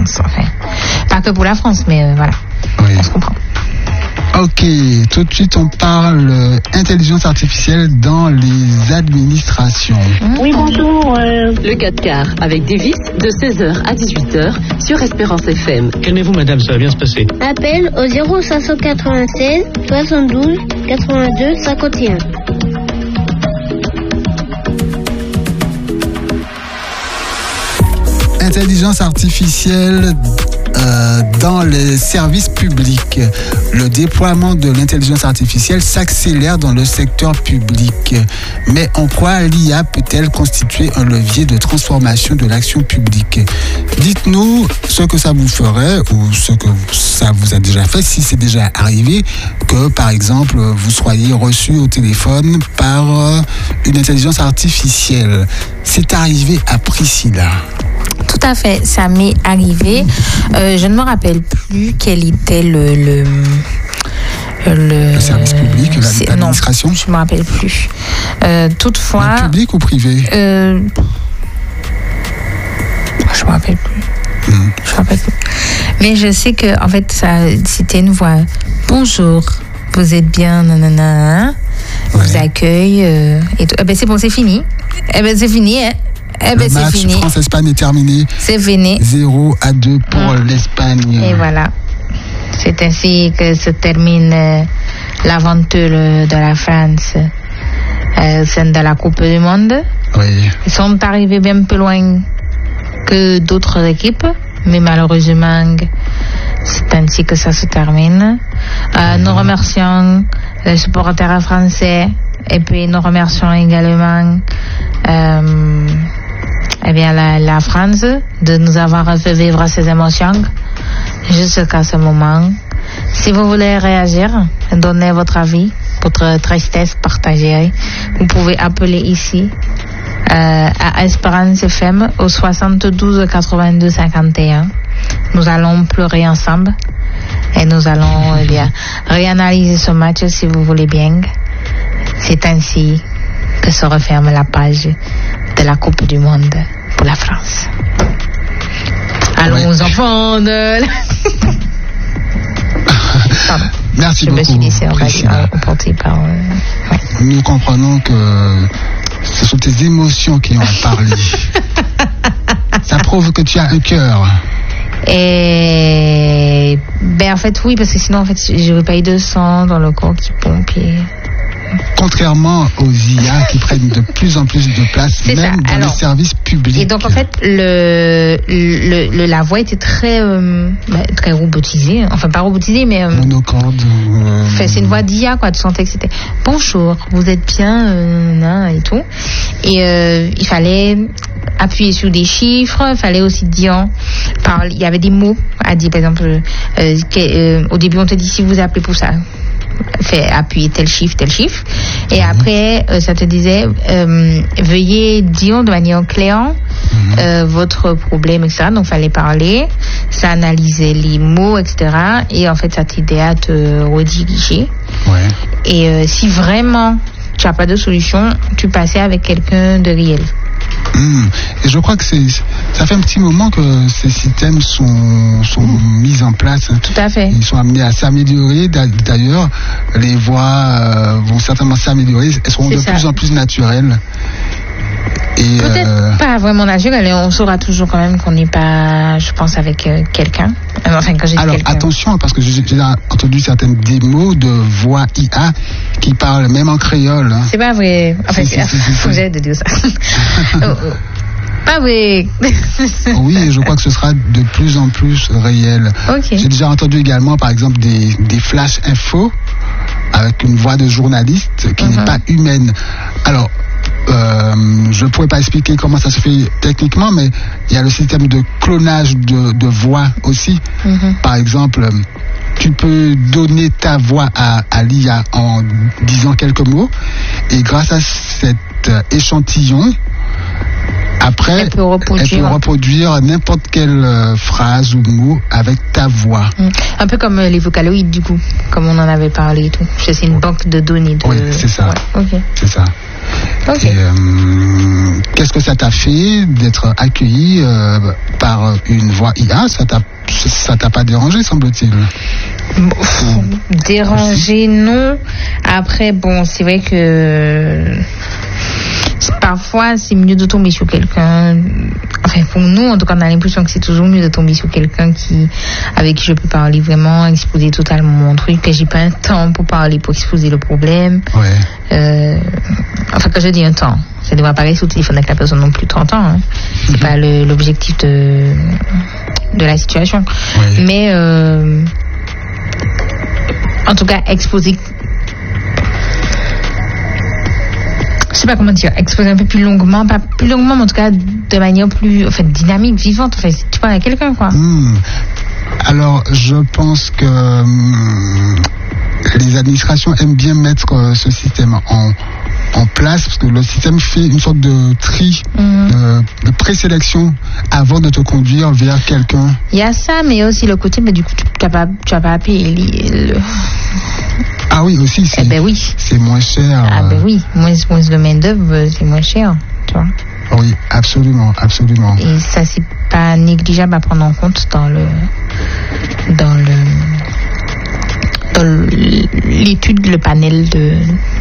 France. Enfin, pas que pour la France, mais voilà, on se comprend. Ok, tout de suite on parle intelligence artificielle dans les administrations. Oui, bonjour. Le 4 quarts avec Davis de 16h à 18h sur Espérance FM. Calmez-vous madame, ça va bien se passer. Appel au 0596 72 82 51. Intelligence artificielle dans les services publics. Le déploiement de l'intelligence artificielle s'accélère dans le secteur public. Mais en quoi l'IA peut-elle constituer un levier de transformation de l'action publique? Dites-nous ce que ça vous ferait ou ce que ça vous a déjà fait, si c'est déjà arrivé, que par exemple vous soyez reçu au téléphone par une intelligence artificielle. C'est arrivé à Priscilla. Tout à fait, ça m'est arrivé. Je ne me rappelle plus quel était le service public, l'administration. Non, je ne me rappelle plus. Toutefois. Le public ou privé? Je me rappelle plus. Je me rappelle plus. Mais je sais que en fait, c'était une voix. Bonjour, vous êtes bien, nanana. Vous accueille et tout. C'est bon, c'est fini. C'est fini. Le match France-Espagne est terminé. C'est fini. 0-2 pour l'Espagne. Et voilà. C'est ainsi que se termine l'aventure de la France au sein de la Coupe du Monde. Oui. Ils sont arrivés bien plus loin que d'autres équipes, mais malheureusement, c'est ainsi que ça se termine. Nous remercions les supporters français et puis nous remercions également la France de nous avoir fait vivre ces émotions jusqu'à ce moment. Si vous voulez réagir, donner votre avis, votre tristesse partagée, vous pouvez appeler ici à Espérance FM au 72 82 51. Nous allons pleurer ensemble et nous allons réanalyser ce match si vous voulez bien. C'est ainsi que se referme la page de la Coupe du Monde pour la France. Allons aux enfants de... Pardon. Merci beaucoup. Je me suis laissé emporter par... Nous comprenons que ce sont tes émotions qui ont parlé. Ça prouve que tu as un cœur. Et en fait oui, parce que sinon en fait j'aurais pas eu de sang dans le corps qui pompe. Contrairement aux IA qui prennent de plus en plus de place, même dans les services publics. Et donc en fait la voix était très robotisée, enfin pas robotisée mais monocorde. C'est une voix d'IA quoi, tu sentais que c'était bonjour, vous êtes bien et tout. Et il fallait appuyer sur des chiffres, il fallait aussi dire, il y avait des mots à dire, par exemple au début on te dit si vous appelez pour ça, fait appuyer tel chiffre, et après ça te disait veuillez dire de manière claire votre problème, etc. Donc fallait parler, ça analysait les mots, etc. Et en fait ça t'aidait à te rediriger. Et si vraiment tu n'as pas de solution, tu passais avec quelqu'un de réel. Et je crois que ça fait un petit moment que ces systèmes sont mis en place. Tout à fait. Ils sont amenés à s'améliorer. D'ailleurs, les voix vont certainement s'améliorer. Elles seront de plus en plus naturelles. Et peut-être pas vraiment naturel, on saura toujours quand même qu'on n'est pas, je pense, avec quelqu'un. Enfin, quand j'ai alors quelqu'un. Attention, parce que j'ai entendu certaines démos de voix IA qui parlent même en créole. Hein. C'est pas vrai. Enfin, faut que j'aille de dire ça. Pas vrai. Oui, et je crois que ce sera de plus en plus réel. Okay. J'ai déjà entendu également, par exemple, des flash infos avec une voix de journaliste qui n'est pas humaine. Alors, je ne pourrais pas expliquer comment ça se fait techniquement, mais il y a le système de clonage de voix aussi. Par exemple, tu peux donner ta voix à l'IA en disant quelques mots, et grâce à cet échantillon, après, elle peut reproduire n'importe quelle phrase ou mot avec ta voix. Un peu comme les vocaloïdes, du coup, comme on en avait parlé et tout. C'est une banque de données. Oui, c'est ça. Ouais, okay. C'est ça. Okay. Et, qu'est-ce que ça t'a fait d'être accueilli par une voix IA? Ça t'a pas dérangé, semble-t-il? Dérangé, non. Après, bon, c'est vrai que parfois c'est mieux de tomber sur quelqu'un. Enfin, pour nous, en tout cas, on a l'impression que c'est toujours mieux de tomber sur quelqu'un avec qui je peux parler vraiment, exposer totalement mon truc, que j'ai pas un temps pour parler, pour exposer le problème. Ouais. Enfin, quand je dis un temps, ça devrait pas rester au téléphone avec la personne non plus 30 ans. Hein. C'est pas l'objectif de la situation. Ouais. Mais en tout cas, exposer. Je sais pas comment dire, exposer un peu plus longuement, pas plus longuement, mais en tout cas de manière plus dynamique, vivante. Enfin, si tu parles à quelqu'un, quoi. Alors, je pense que les administrations aiment bien mettre ce système en place, parce que le système fait une sorte de tri, de présélection avant de te conduire vers quelqu'un. Il y a ça, mais il y a aussi le côté, mais du coup, tu vas pas payer Ah oui, aussi, c'est, oui. C'est moins cher. Ah ben oui, moins de main-d'œuvre, c'est moins cher, tu vois. Oui, absolument, absolument. Et ça, c'est pas négligeable à prendre en compte dans l'étude, le panel de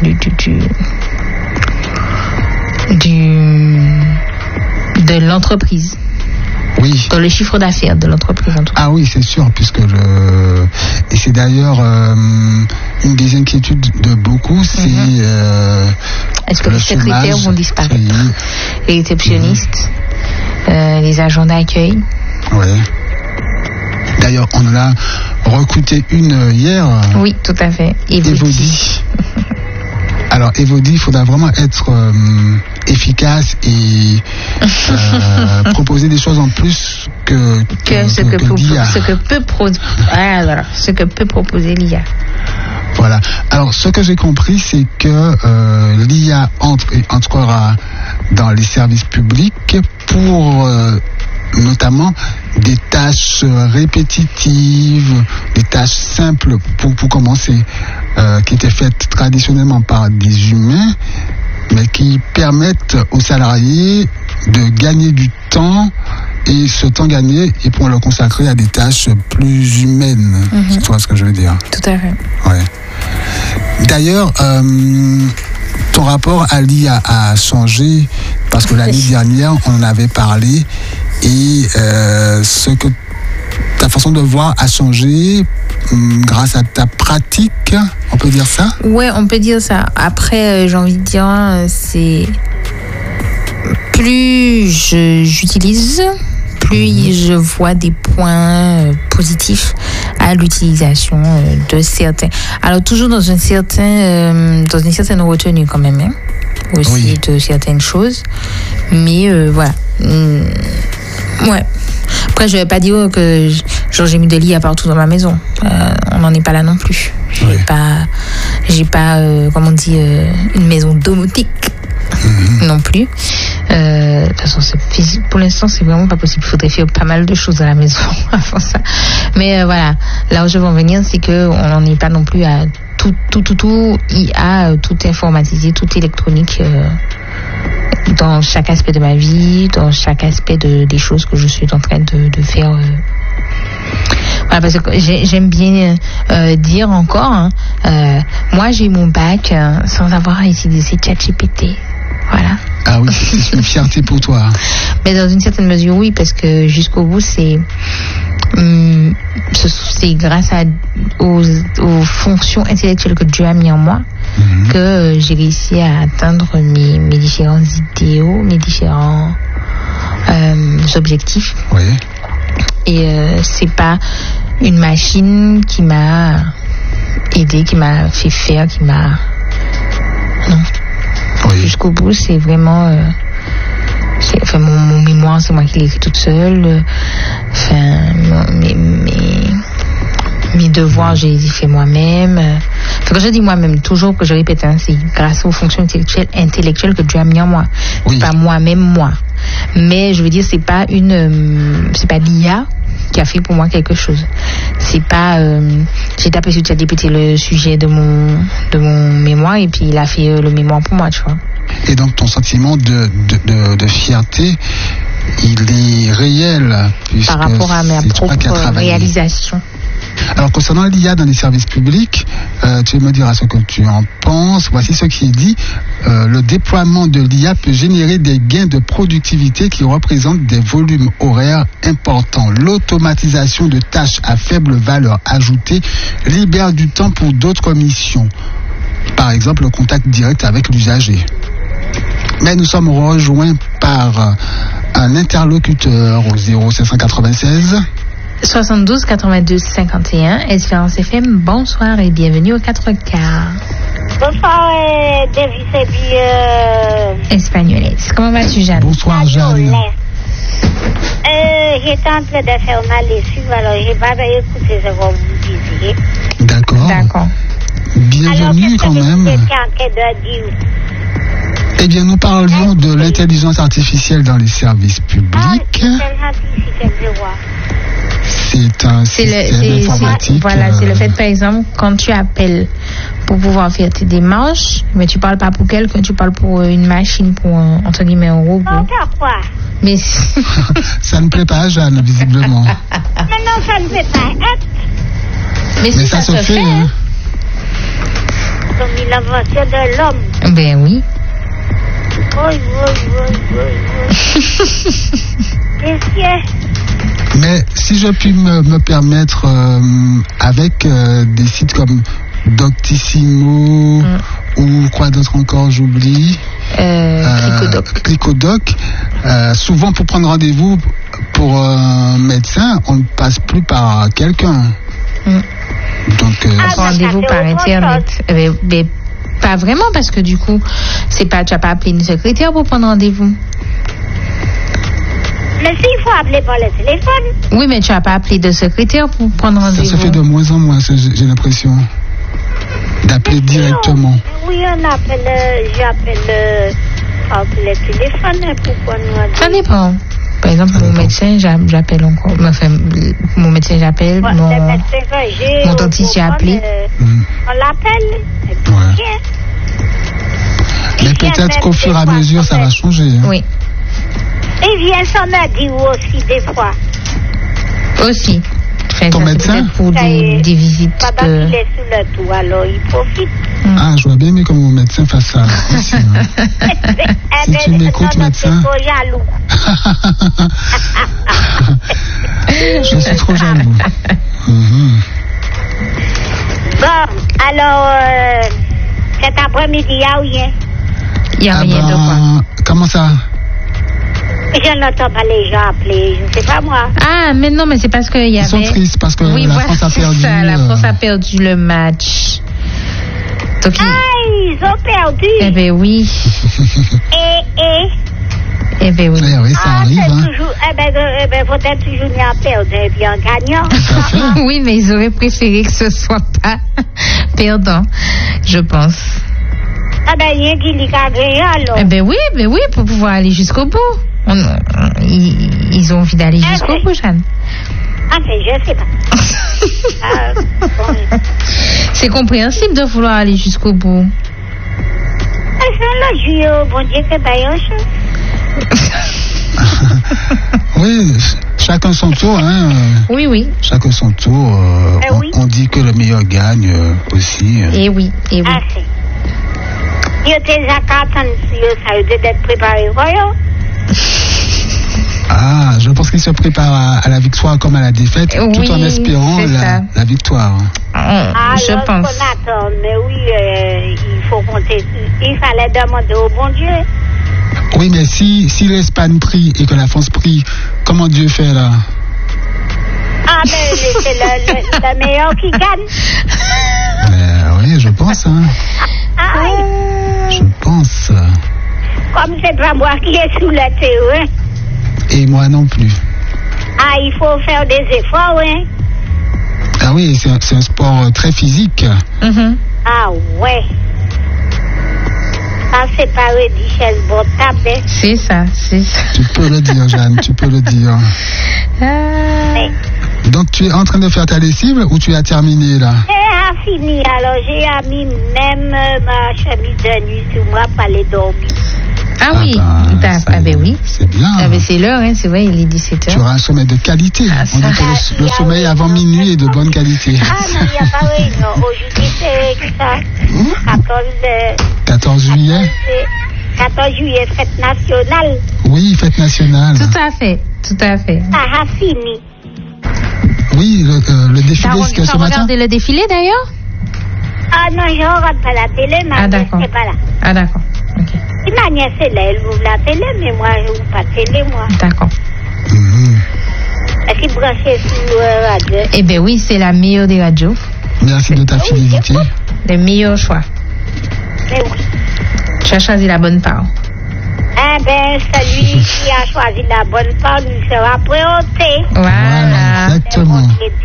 l'entreprise. Oui. Dans le chiffre d'affaires de l'entreprise, en tout cas. Ah oui, c'est sûr, puisque et c'est d'ailleurs une des inquiétudes de beaucoup, c'est est-ce que les secrétaires vont disparaître, les réceptionnistes, les agents d'accueil. Oui. D'ailleurs, on en a recruté une hier. Oui, tout à fait. Evody. Alors, Evody, il faudra vraiment être efficace et proposer des choses en plus que ce que peut proposer l'IA. Voilà. Alors, ce que j'ai compris, c'est que l'IA entrera dans les services publics pour notamment des tâches répétitives, des tâches simples pour commencer, qui étaient faites traditionnellement par des humains, mais qui permettent aux salariés de gagner du temps, et ce temps gagné, ils pourront le consacrer à des tâches plus humaines. Tu vois ce que je veux dire? Tout à fait. Ouais. D'ailleurs, ton rapport à l'IA a changé, parce que l'année dernière, on en avait parlé, et ta façon de voir a changé grâce à ta pratique, on peut dire ça? Ouais, on peut dire ça. Après, j'ai envie de dire, c'est plus j'utilise, plus je vois des points positifs à l'utilisation de certains. Alors toujours dans une certaine retenue quand même, hein, aussi de certaines choses. Mais voilà. Ouais. Après, je vais pas dire que j'ai mis de l'IA partout dans ma maison. On n'en est pas là non plus. J'ai pas comment on dit, une maison domotique non plus. De toute façon, pour l'instant, c'est vraiment pas possible. Il faudrait faire pas mal de choses à la maison avant ça. Mais voilà, là où je veux en venir, c'est qu'on n'en est pas non plus à tout IA, tout informatisé, tout électronique. Dans chaque aspect de ma vie, dans chaque aspect des choses que je suis en train de faire. Voilà, parce que j'aime bien dire encore, moi j'ai mon bac sans avoir à utiliser ChatGPT. Voilà. Ah oui, c'est une fierté pour toi. Mais dans une certaine mesure, oui, parce que jusqu'au bout, c'est grâce aux fonctions intellectuelles que Dieu a mis en moi que j'ai réussi à atteindre mes différents idéaux, mes différents objectifs. Oui. Et c'est pas une machine qui m'a aidé, qui m'a fait faire, non. Oui. Jusqu'au bout, c'est vraiment mon mémoire, c'est moi qui l'ai écrit toute seule. Mes devoirs, j'ai fait moi-même. Quand je dis moi-même, toujours que je répète, c'est grâce aux fonctions intellectuelles que Dieu a mis en moi. Oui. C'est pas moi-même, moi. Mais je veux dire, c'est pas l'IA qui a fait pour moi quelque chose. C'est pas j'ai tapé sur ChatGPT le sujet de mon mémoire et puis il a fait le mémoire pour moi, tu vois. Et donc ton sentiment de fierté, il est réel. Par rapport à mes propres réalisations. Alors concernant l'IA dans les services publics, tu me diras ce que tu en penses. Voici ce qui est dit. Le déploiement de l'IA peut générer des gains de productivité qui représentent des volumes horaires importants. L'automatisation de tâches à faible valeur ajoutée libère du temps pour d'autres missions. Par exemple, le contact direct avec l'usager. Mais nous sommes rejoints par un interlocuteur au 0596 72 82 51, Espérance FM, bonsoir et bienvenue aux 4 quarts. Bonsoir, Davis et puis... Espagnoles. Comment vas-tu, Jeanne? Bonsoir, Jeanne. J'étais en train de faire ma lessive, alors j'ai pas écouté ce que vous disiez. D'accord. Bienvenue quand même. Alors, qu'est-ce que vous étiez en train de dire? Eh bien, nous parlions de l'intelligence artificielle dans les services publics. L'intelligence artificielle, je vois. C'est un système informatique. Voilà, c'est le fait, par exemple, quand tu appelles pour pouvoir faire tes démarches, mais tu parles pas pour quelqu'un, tu parles pour une machine, pour entre guillemets un robot. Pourquoi? Mais ça ne plaît pas à Jeanne, visiblement. Mais non, ça ne plaît pas. Mais si ça se fait. Hein. Comme l'invention de l'homme. Ben oui. Oui. Mais si je puis me permettre, avec des sites comme Doctissimo ou quoi d'autre encore, j'oublie. Clicodoc. Souvent, pour prendre rendez-vous pour un médecin, on ne passe plus par quelqu'un. Donc, rendez-vous par Internet. Mais pas vraiment, parce que du coup, tu n'as pas appelé une secrétaire pour prendre rendez-vous. Mais s'il faut appeler par le téléphone. Oui, mais tu n'as pas appelé de secrétaire pour prendre rendez-vous. Ça se fait de moins en moins, j'ai l'impression. D'appeler directement. Oui, j'appelle par le téléphone. Pourquoi nous? Ça dépend. Par exemple, mon médecin, j'appelle encore. Enfin, mon médecin, j'appelle. Mon dentiste, j'ai appelé. On l'appelle. Ouais. Mais peut-être qu'au fur et à mesure, ça va changer. Hein. Oui. Et vient s'en a dit aussi des fois. Aussi. Ton médecin? Pour des visites. Pendant qu'il est sous le toit, alors il profite. Ah, je vois bien, mais comme mon médecin fasse ça aussi. Hein. Si tu m'écoutes, médecin. Je suis trop jaloux. Bon, alors, cet après-midi, il y a rien. Il n'y a rien de quoi. Comment ça? Je n'entends pas les gens appeler, je ne sais pas moi. Ah, mais non, mais c'est parce qu'il y avait... Ils sont tristes parce que la France a perdu. Ça, la France a perdu le match. Donc, ils ont perdu. Eh ben oui. Eh ben oui. Oui, ça arrive. Hein. Toujours, peut-être toujours bien perdu et bien gagnant. Oui, mais ils auraient préféré que ce soit pas perdant, je pense. Ah ben, il y a qui l'y gagné alors. Eh ben oui, pour pouvoir aller jusqu'au bout. Ils ont envie d'aller jusqu'au bout, Jeanne. Enfin, je sais pas. C'est compréhensible de vouloir aller jusqu'au bout. Là, je bon Dieu que Oui, chacun son tour. Hein. Oui. Chacun son tour. On dit que le meilleur gagne aussi. Et oui. Ah, c'est. Il y a des accords, ça veut dire d'être préparé, voyons. Ah, je pense qu'il se prépare à la victoire comme à la défaite, tout en espérant la victoire. Je pense. On attend, mais oui, il faut compter. Il fallait demander au bon Dieu. Oui, mais si l'Espagne prie et que la France prie, comment Dieu fait là? Ah, mais c'est le meilleur qui gagne. Oui, je pense. Hein. Je pense. Comme c'est pas moi qui est sous la terre, hein. Et moi non plus. Ah, il faut faire des efforts, hein. Ah oui, c'est un sport très physique. Ah ouais. Ça, c'est pas des chaises bon taper. C'est ça. Tu peux le dire, Jeanne, tu peux le dire. Mais... Donc, tu es en train de faire ta lessive ou tu as terminé, là? J'ai fini, alors j'ai mis même ma chemise de nuit sur moi pour aller dormir. Ah oui, oui. C'est bien. Ah ben c'est l'heure, hein, c'est vrai, il est 17h. Tu auras un sommeil de qualité. On dit que le sommeil avant minuit est de bonne qualité. Ah non, il n'y a pas réunion. Aujourd'hui, c'est ça. 14 juillet 14 juillet, fête nationale. Oui, fête nationale. Tout à fait. Ça a fini. Oui, le défilé, c'est que ce matin. Tu as regardé le défilé d'ailleurs? Ah non, je ne regarde pas la télé, ma nièce n'est pas là. Ah d'accord, ok. Si ma nièce est là, elle ouvre la télé, mais moi, je n'ouvre pas la télé, moi. D'accord. Est-ce qu'il branché sur la radio? Eh bien oui, c'est la meilleure des radios. Merci de ta fidélité. Le meilleur choix. Mais oui. Tu as choisi la bonne part. Eh bien, celui qui a choisi la bonne part nous sera présenté. Voilà. Exactement.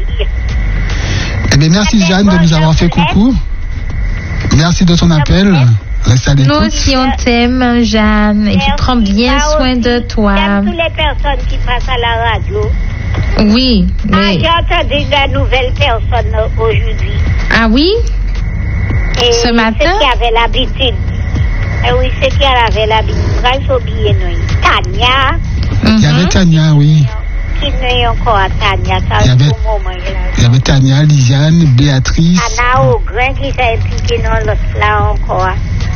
Eh bien, merci Jeanne de nous avoir fait coucou. Merci de ton appel. Reste à l'écoute. Nous aussi, on t'aime, Jeanne. Et tu prends bien soin de toi. J'aime toutes les personnes qui passent à la radio. Oui, mais... j'ai entendu de nouvelles personnes aujourd'hui. Ah oui? Et ce matin? Ceux qui avaient l'habitude. Oui, ceux qui avaient l'habitude. Il faut oublier, nous. Tania. Il y avait Tania, oui. Qui n'est encore à Tania. Il y avait Tania, Lisiane, Béatrice. Anna Augrin qui s'est impliquée dans l'autre là encore.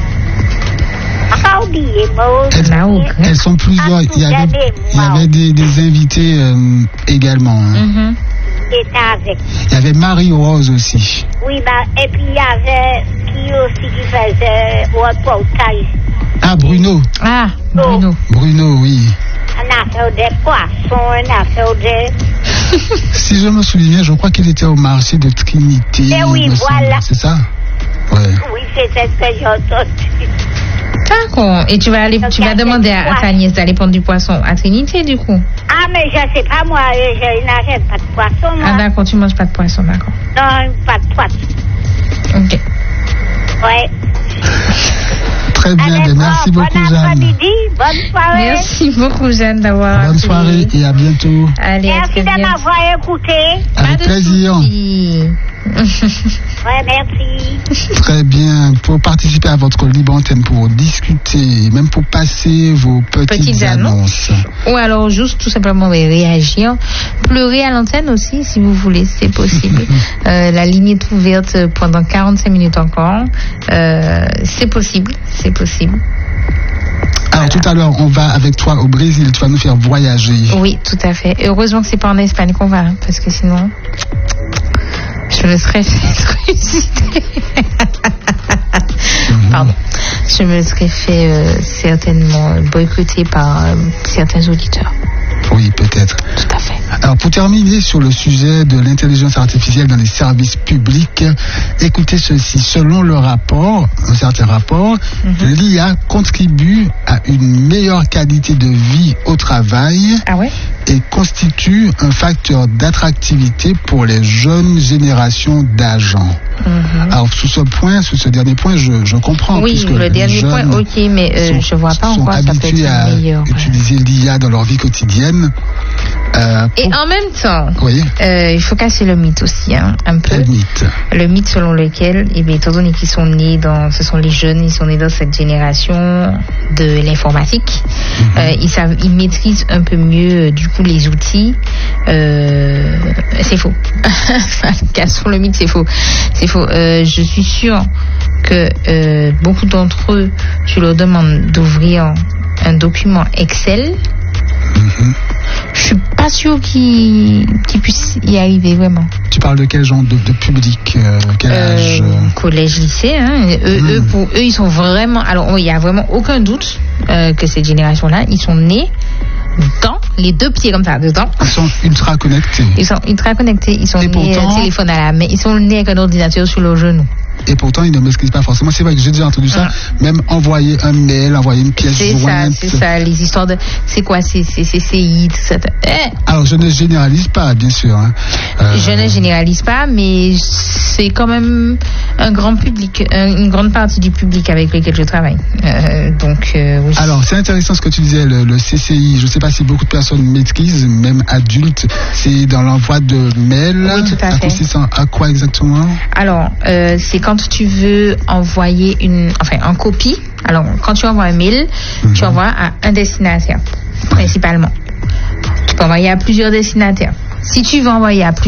Pas oublié, elles sont plusieurs. Il y avait des invités également. Hein. Il y avait Marie-Rose aussi. Oui, et puis il y avait qui aussi qui faisait reportage. Ah, Bruno. Ah, Bruno. Bruno, oui. On a fait des poissons, on a fait des... Si je me souviens bien, je crois qu'il était au marché de Trinité. Mais oui, voilà. C'est ça? Ouais. Oui, c'est ce que j'ai entendu. D'accord. Et tu vas demander à ta nièce d'aller prendre du poisson à Trinité, du coup? Ah, mais je sais pas, moi, je n'achète pas de poisson, moi. Ah, d'accord, tu manges pas de poisson, d'accord. Non, pas de poisson. Ok. Ouais. Très bien, merci beaucoup, Jeanne. Bon après-midi, bonne soirée. Merci beaucoup, Jeanne, d'avoir Bonne soirée et à bientôt. Allez, merci de m'avoir écouté. Avec plaisir. Ouais, merci. Très bien. Pour participer à votre libre antenne, pour discuter, même pour passer vos petites annonces. Ou alors juste tout simplement réagir. Pleurer à l'antenne aussi, si vous voulez, c'est possible. La ligne est ouverte pendant 45 minutes encore. C'est possible. Alors tout à l'heure, on va avec toi au Brésil, tu vas nous faire voyager. Oui, tout à fait. Et heureusement que c'est pas en Espagne qu'on va, parce que sinon, je me serais fait trucider. Pardon. Je me serais fait certainement boycotter par certains auditeurs. Oui, peut-être. Tout à fait. Alors, pour terminer sur le sujet de l'intelligence artificielle dans les services publics, écoutez ceci. Selon un certain rapport, l'IA contribue à une meilleure qualité de vie au travail et constitue un facteur d'attractivité pour les jeunes générations d'agents. Alors, sur ce dernier point, je comprends. Oui, le dernier point, ok, mais je ne vois pas encore ça peut être meilleur. Utiliser l'IA dans leur vie quotidienne. Et en même temps, oui. Il faut casser le mythe aussi, un peu. Le mythe selon lequel, étant donné qu'ils sont nés ce sont les jeunes, ils sont nés dans cette génération de l'informatique, ils maîtrisent un peu mieux, du coup, les outils. C'est faux. Cassons le mythe, c'est faux. Je suis sûre que beaucoup d'entre eux, tu leur demandes d'ouvrir un document Excel. Je suis pas sûre qu'ils puissent y arriver vraiment. Tu parles de quel genre de public, quel âge? Collège, lycée. Pour eux, ils sont vraiment. Alors, il y a vraiment aucun doute que cette génération-là, ils sont nés dans les deux pieds comme ça, dedans. Ils sont ultra connectés. Ils sont nés téléphone à la main. Ils sont nés avec un ordinateur sur le genou. Et pourtant, ils ne maîtrisent pas forcément. C'est vrai que j'ai déjà entendu ça. Même envoyer un mail, envoyer une pièce jointe. C'est ça, les histoires de... C'est quoi, c'est CCI, tout ça. Alors, je ne généralise pas, bien sûr. Je ne généralise pas, mais c'est quand même un grand public, une grande partie du public avec lequel je travaille. Oui. Alors, c'est intéressant ce que tu disais, le CCI. Je ne sais pas si beaucoup de personnes maîtrisent, même adultes. C'est dans l'envoi de mails. Oui, tout à fait. Consistant à quoi exactement? Alors, c'est quand tu veux envoyer en copie Alors, quand tu envoies un mail, tu envoies à un destinataire, principalement. Tu peux envoyer à plusieurs destinataires. Si tu veux envoyer à